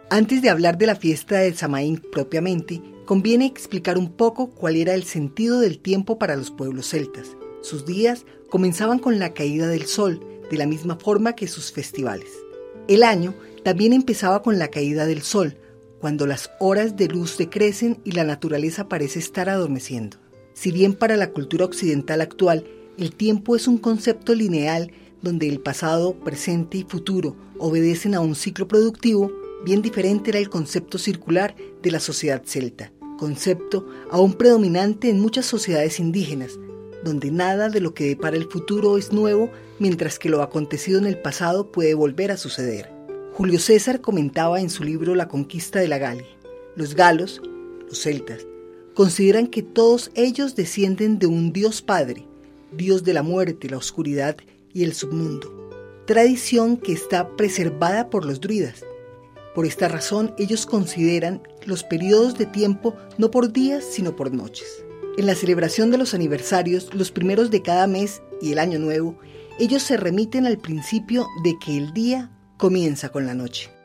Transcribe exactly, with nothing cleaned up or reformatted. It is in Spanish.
Antes de hablar de la fiesta del Samaín propiamente, conviene explicar un poco cuál era el sentido del tiempo para los pueblos celtas. Sus días comenzaban con la caída del sol, de la misma forma que sus festivales. El año también empezaba con la caída del sol, cuando las horas de luz decrecen y la naturaleza parece estar adormeciendo. Si bien para la cultura occidental actual, el tiempo es un concepto lineal donde el pasado, presente y futuro obedecen a un ciclo productivo, bien diferente era el concepto circular de la sociedad celta, concepto aún predominante en muchas sociedades indígenas, donde nada de lo que depara el futuro es nuevo, mientras que lo acontecido en el pasado puede volver a suceder. Julio César comentaba en su libro La conquista de la Galia: los galos, los celtas, consideran que todos ellos descienden de un Dios Padre, Dios de la muerte, la oscuridad y el submundo, tradición que está preservada por los druidas. Por esta razón, ellos consideran los periodos de tiempo no por días, sino por noches. En la celebración de los aniversarios, los primeros de cada mes y el año nuevo, ellos se remiten al principio de que el día comienza con la noche.